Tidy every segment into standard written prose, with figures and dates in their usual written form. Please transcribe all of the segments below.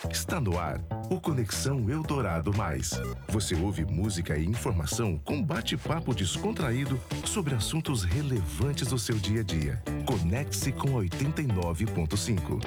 Está no ar o Conexão Eldorado Mais. Você ouve música e informação com bate-papo descontraído sobre assuntos relevantes do seu dia a dia. Conecte-se com 89.5.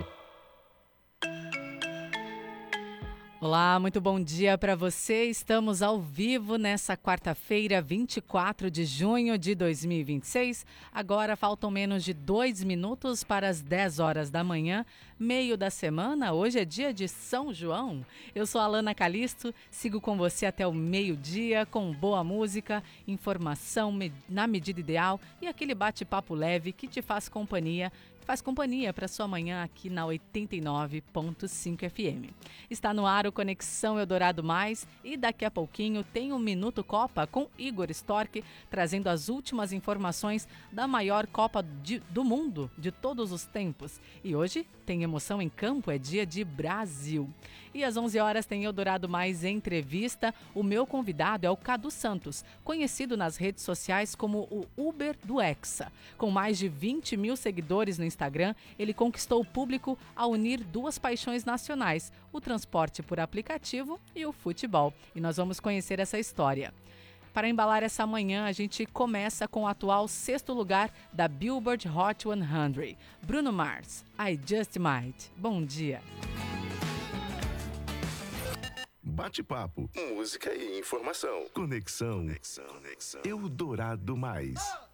Olá, muito bom dia para você. Estamos ao vivo nessa quarta-feira, 24 de junho de 2026. Agora faltam menos de 2 minutos para as 10 horas da manhã, meio da semana. Hoje é dia de São João. Eu sou a Alana Calisto, sigo com você até o meio-dia com boa música, informação na medida ideal e aquele bate-papo leve que te faz companhia para sua manhã aqui na 89.5 FM. Está no ar o Conexão Eldorado Mais e daqui a pouquinho tem um Minuto Copa com Igor Storck, trazendo as últimas informações da maior Copa do mundo de todos os tempos. E hoje tem emoção em campo, é dia de Brasil. E às 11 horas tem Eldorado Mais Entrevista. O meu convidado é o Cadu Santos, conhecido nas redes sociais como o Uber do Hexa. Com mais de 20 mil seguidores no Instagram, ele conquistou o público ao unir duas paixões nacionais, o transporte por aplicativo e o futebol. E nós vamos conhecer essa história. Para embalar essa manhã, a gente começa com o atual 6º lugar da Billboard Hot 100, Bruno Mars, I Just Might. Bom dia. Bate-papo, música e informação. Conexão Eldorado Mais.